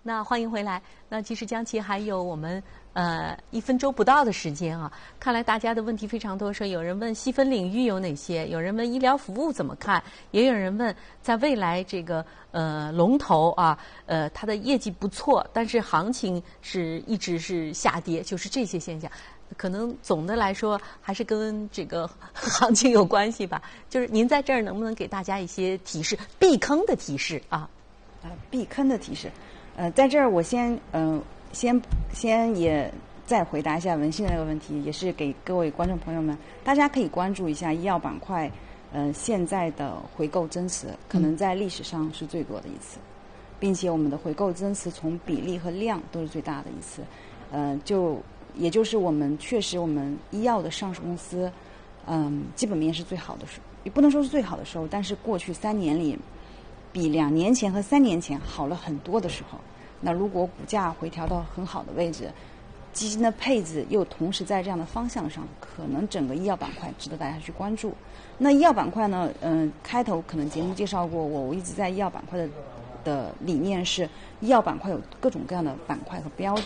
那欢迎回来。那其实江琪还有我们1分钟不到的时间啊，看来大家的问题非常多。说有人问细分领域有哪些，有人问医疗服务怎么看，也有人问在未来这个龙头啊，它的业绩不错，但是行情一直是下跌，就是这些现象。可能总的来说还是跟这个行情有关系吧。就是您在这儿能不能给大家一些提示，避坑的提示啊？ 避坑的提示。在这儿我先也再回答一下文心的那个问题，也是给各位观众朋友们，大家可以关注一下医药板块，现在的回购增持可能在历史上是最多的一次，并且我们的回购增持从比例和量都是最大的一次，也就是我们确实我们医药的上市公司，基本面是最好的时候，也不能说是最好的时候，但是过去3年里，比2年前和3年前好了很多的时候，那如果股价回调到很好的位置，基金的配置又同时在这样的方向上，可能整个医药板块值得大家去关注。那医药板块呢，开头可能节目介绍过，我一直在医药板块的理念是，医药板块有各种各样的板块和标的。